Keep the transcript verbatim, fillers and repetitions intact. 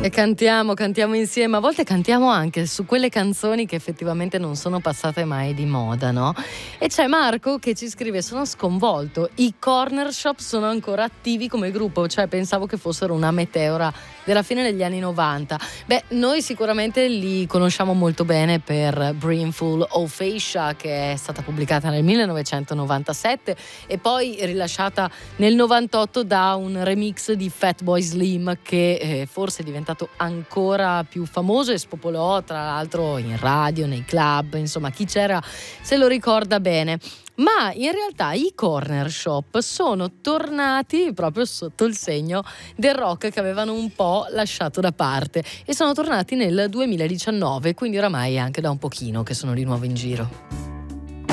E cantiamo, cantiamo insieme, a volte cantiamo anche su quelle canzoni che effettivamente non sono passate mai di moda, no? E c'è Marco che ci scrive: sono sconvolto, i Corner Shop sono ancora attivi come gruppo, cioè pensavo che fossero una meteora della fine degli anni novanta. Beh, noi sicuramente li conosciamo molto bene per Brimful o Fascia, che è stata pubblicata nel millenovecentonovantasette e poi rilasciata nel novantotto da un remix di Fatboy Slim, che eh, forse è diventato ancora più famoso e spopolò tra l'altro in radio, nei club, insomma chi c'era se lo ricorda bene. Ma in realtà i Corner Shop sono tornati proprio sotto il segno del rock che avevano un po' lasciato da parte e sono tornati nel duemiladiciannove, quindi oramai è anche da un pochino che sono di nuovo in giro.